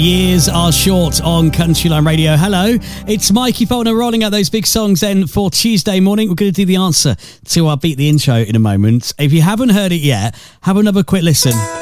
Years are short on Countryline Radio. Hello, it's Mikey Faulkner rolling out those big songs then for Tuesday morning. We're going to do the answer to our Beat the Intro in a moment. If you haven't heard it yet, have another quick listen.